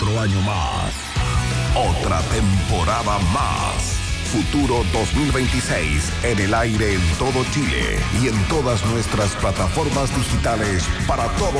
otro año más. Otra temporada más. Futuro 2026 en el aire en todo Chile y en todas nuestras plataformas digitales para todo